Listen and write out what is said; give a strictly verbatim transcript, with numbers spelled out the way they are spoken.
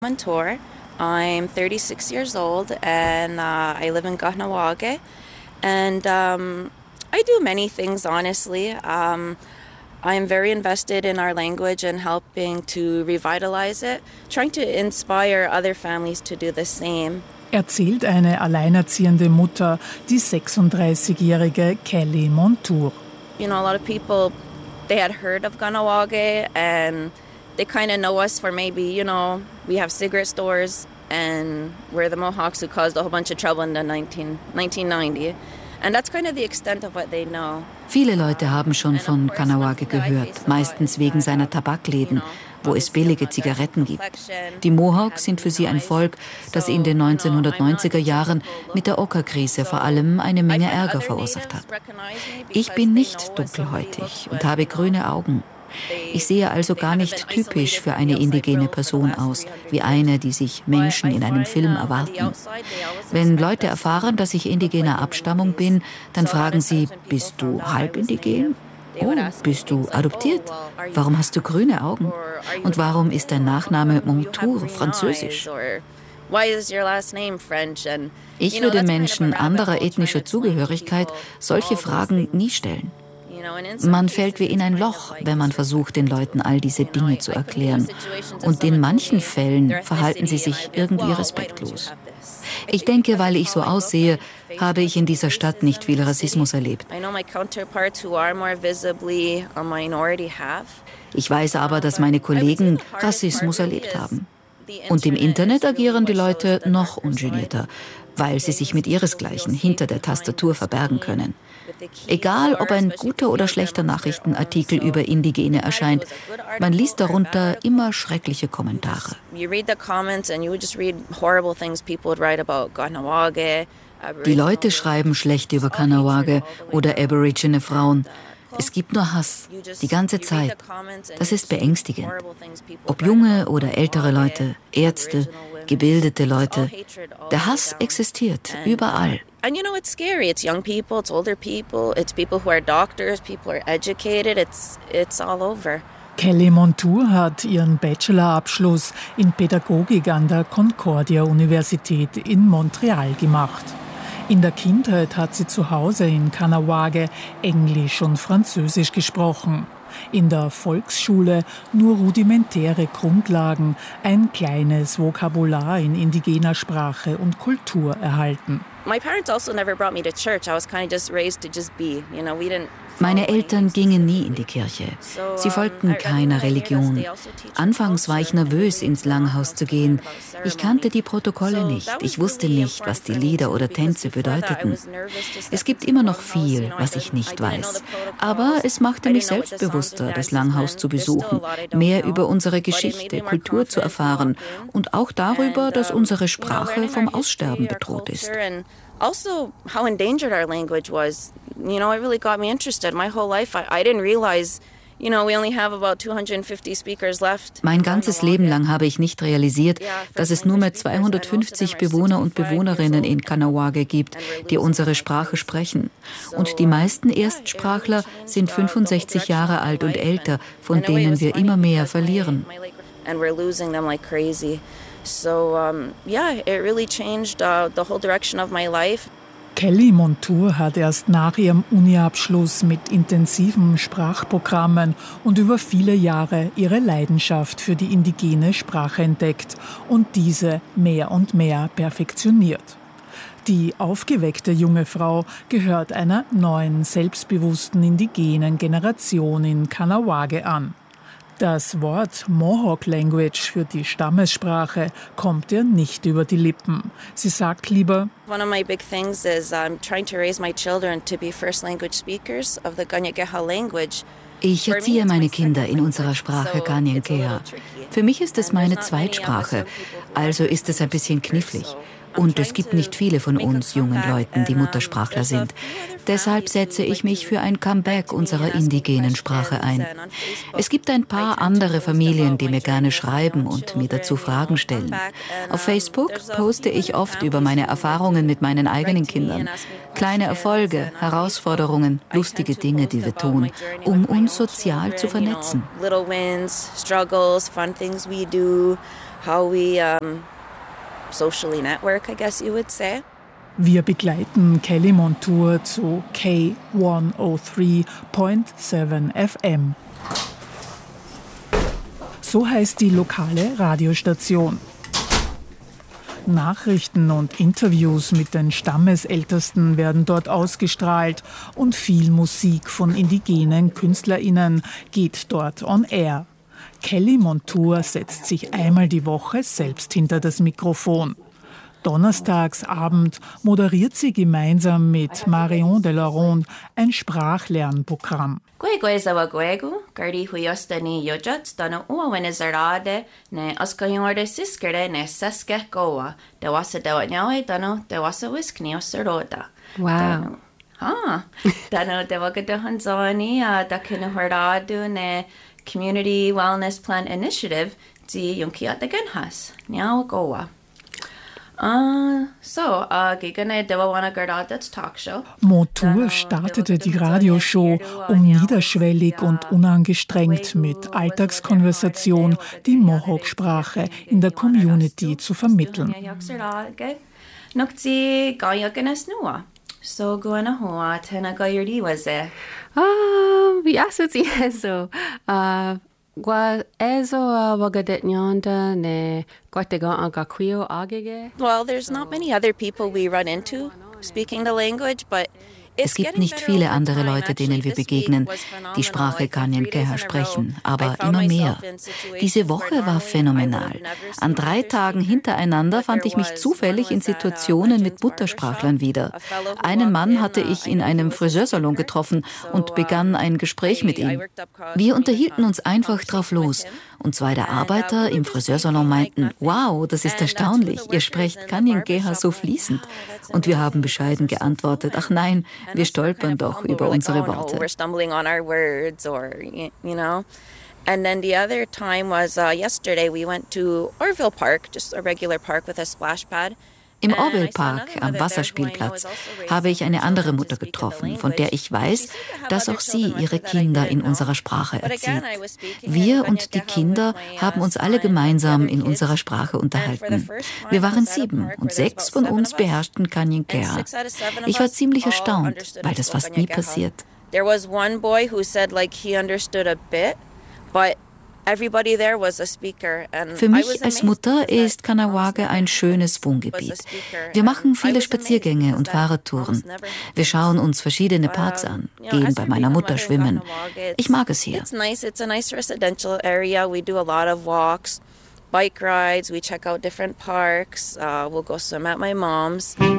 Montour. I'm thirty-six years old and uh, I live in Kahnawake. And um, I do many things, honestly. Um, I'm very invested in our language and helping to revitalize it, trying to inspire other families to do the same. Erzählt eine alleinerziehende Mutter, die sechsunddreißigjährige Kelly Montour. You know, a lot of people, they had heard of Kahnawake and they kind of know us for maybe, you know, we have cigarette stores and we're the Mohawks who caused a whole bunch of trouble in the nineteen ninety. And that's kind of the extent of what they know. Viele Leute haben schon von Kahnawake gehört, meistens wegen seiner Tabakläden, wo es billige Zigaretten gibt. Die Mohawks sind für sie ein Volk, das in den neunzehnhundertneunziger Jahren mit der Oka-Krise vor allem eine Menge Ärger verursacht hat. Ich bin nicht dunkelhäutig und habe grüne Augen. Ich sehe also gar nicht typisch für eine indigene Person aus, wie eine, die sich Menschen in einem Film erwarten. Wenn Leute erfahren, dass ich indigener Abstammung bin, dann fragen sie, bist du halb indigen? Oh, bist du adoptiert? Warum hast du grüne Augen? Und warum ist dein Nachname Montour französisch? Ich würde Menschen anderer ethnischer Zugehörigkeit solche Fragen nie stellen. Man fällt wie in ein Loch, wenn man versucht, den Leuten all diese Dinge zu erklären. Und in manchen Fällen verhalten sie sich irgendwie respektlos. Ich denke, weil ich so aussehe, habe ich in dieser Stadt nicht viel Rassismus erlebt. Ich weiß aber, dass meine Kollegen Rassismus erlebt haben. Und im Internet agieren die Leute noch ungenierter, weil sie sich mit ihresgleichen hinter der Tastatur verbergen können. Egal, ob ein guter oder schlechter Nachrichtenartikel über Indigene erscheint, man liest darunter immer schreckliche Kommentare. Die Leute schreiben schlecht über Kahnawake oder aborigine Frauen. Es gibt nur Hass, die ganze Zeit. Das ist beängstigend. Ob junge oder ältere Leute, Ärzte, gebildete Leute. Der Hass existiert überall. And you know, it's scary. It's young people, it's older people, it's people who are doctors, people who are educated, it's, it's all over. Kelly Montour hat ihren Bachelorabschluss in Pädagogik an der Concordia-Universität in Montreal gemacht. In der Kindheit hat sie zu Hause in Kahnawake Englisch und Französisch gesprochen. In der Volksschule nur rudimentäre Grundlagen, ein kleines Vokabular in indigener Sprache und Kultur erhalten. My parents also never brought me to church. I was kind of just raised to just be, you know, we didn't. Meine Eltern gingen nie in die Kirche. Sie folgten keiner Religion. Anfangs war ich nervös, ins Langhaus zu gehen. Ich kannte die Protokolle nicht. Ich wusste nicht, was die Lieder oder Tänze bedeuteten. Es gibt immer noch viel, was ich nicht weiß. Aber es machte mich selbstbewusster, das Langhaus zu besuchen, mehr über unsere Geschichte, Kultur zu erfahren und auch darüber, dass unsere Sprache vom Aussterben bedroht ist. Also, how endangered our language was, you know, it really got me interested. My whole life, I, I didn't realize, you know, we only have about two hundred fifty speakers left. Mein ganzes Leben lang habe ich nicht realisiert, dass es nur mehr zweihundertfünfzig Bewohner und Bewohnerinnen in Kahnawake gibt, die unsere Sprache sprechen. Und die meisten Erstsprachler sind fünfundsechzig Jahre alt und älter, von denen wir immer mehr verlieren. And we're losing them like crazy. So, um, yeah, it really changed uh, the whole direction of my life. Kelly Montour hat erst nach ihrem Uni-Abschluss mit intensiven Sprachprogrammen und über viele Jahre ihre Leidenschaft für die indigene Sprache entdeckt und diese mehr und mehr perfektioniert. Die aufgeweckte junge Frau gehört einer neuen, selbstbewussten indigenen Generation in Kahnawake an. Das Wort Mohawk Language für die Stammessprache kommt ihr nicht über die Lippen. Sie sagt lieber: One of my big things is I'm trying to raise my children to be first language speakers of the Kanien'kehá:ka language. Ich erziehe meine Kinder in unserer Sprache Kanien'kehá:ka. Für mich ist es meine Zweitsprache, also ist es ein bisschen knifflig. Und es gibt nicht viele von uns jungen Leuten, die Muttersprachler sind. Deshalb setze ich mich für ein Comeback unserer indigenen Sprache ein. Es gibt ein paar andere Familien, die mir gerne schreiben und mir dazu Fragen stellen. Auf Facebook poste ich oft über meine Erfahrungen mit meinen eigenen Kindern. Kleine Erfolge, Herausforderungen, lustige Dinge, die wir tun, um uns sozial zu vernetzen. how we um, socially network, I guess you would say. Wir begleiten Kelly Montour zu K hundertdrei Komma sieben F M. So heißt die lokale Radiostation. Nachrichten und Interviews mit den Stammesältesten werden dort ausgestrahlt und viel Musik von indigenen KünstlerInnen geht dort on air. Kelly Montour setzt sich einmal die Woche selbst hinter das Mikrofon. Donnerstags Abend moderiert sie gemeinsam mit Marion de la Ronde ein Sprachlernprogramm. Wow. Ah, dano Devagadohanzoni, da Kinuhardadu ne Community Wellness Plan Initiative, die Yunkiat de Genhas, Nyao Goa. Uh, so, uh, gegen Dewawana Gardadat's Talkshow. Montour startete die Radioshow, um niederschwellig und unangestrengt mit Alltagskonversation die Mohawk-Sprache in der Community zu vermitteln. So goana hoa tena gayurdi was it? Ah, wie asset sie so. Ah, gwa ezo wagadet nyanda ne kwatega agakwio agege. Well, there's not many other people we run into speaking the language, but es gibt nicht viele andere Leute, denen wir begegnen, die Sprache Kanien'keha sprechen, aber immer mehr. Diese Woche war phänomenal. An drei Tagen hintereinander fand ich mich zufällig in Situationen mit Muttersprachlern wieder. Einen Mann hatte ich in einem Friseursalon getroffen und begann ein Gespräch mit ihm. Wir unterhielten uns einfach drauf los. Und zwei der Arbeiter im Friseursalon meinten, wow, das ist erstaunlich, ihr sprecht Kanien'keha so fließend. Und wir haben bescheiden geantwortet, ach nein, wir stolpern doch über unsere Worte. And then the other time was uh, yesterday we went to Orville Park, just a regular park with a splash pad. Im Orville Park am Wasserspielplatz habe ich eine andere Mutter getroffen, von der ich weiß, dass auch sie ihre Kinder in unserer Sprache erzieht. Wir und die Kinder haben uns alle gemeinsam in unserer Sprache unterhalten. Wir waren sieben und sechs von uns beherrschten Kanien'keha. Ich war ziemlich erstaunt, weil das fast nie passiert. There was one boy who said like he understood a bit, but everybody there was a speaker. And für mich als Mutter ist Kahnawake ein schönes Wohngebiet. Wir machen viele Spaziergänge und Fahrradtouren. Wir schauen uns verschiedene Parks an, gehen bei meiner Mutter schwimmen. Ich mag es hier. It's nice. It's a nice residential area. We do a lot of walks, bike rides. We check out different parks. Uh, we'll go swim at my mom's.